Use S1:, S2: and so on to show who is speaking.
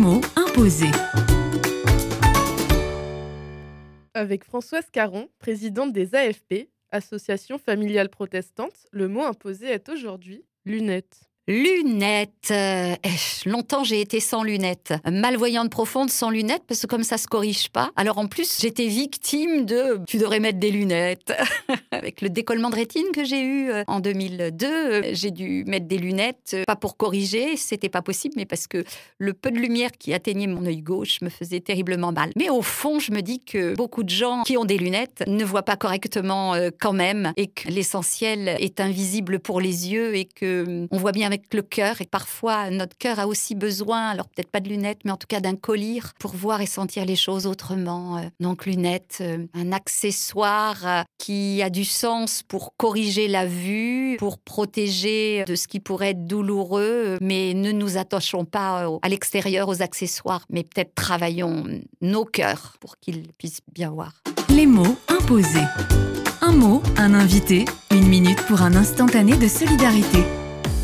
S1: mots imposés.
S2: Avec Françoise Caron, présidente des AFP, Association familiale protestante, le mot imposé est aujourd'hui lunettes.
S3: Lunettes. Longtemps, j'ai été sans lunettes. Malvoyante profonde sans lunettes, parce que comme ça se corrige pas. Alors en plus, j'étais victime de « tu devrais mettre des lunettes ». Avec le décollement de rétine que j'ai eu en 2002, j'ai dû mettre des lunettes, pas pour corriger, c'était pas possible, mais parce que le peu de lumière qui atteignait mon œil gauche me faisait terriblement mal. Mais au fond, je me dis que beaucoup de gens qui ont des lunettes ne voient pas correctement quand même, et que l'essentiel est invisible pour les yeux, et que on voit bien avec le cœur, et parfois notre cœur a aussi besoin, alors peut-être pas de lunettes, mais en tout cas d'un collier pour voir et sentir les choses autrement. Donc lunettes, un accessoire qui a du sens pour corriger la vue, pour protéger de ce qui pourrait être douloureux, mais ne nous attachons pas à l'extérieur aux accessoires, mais peut-être travaillons nos cœurs pour qu'ils puissent bien voir.
S1: Les mots imposés. Un mot, un invité, 1 minute pour un instantané de solidarité.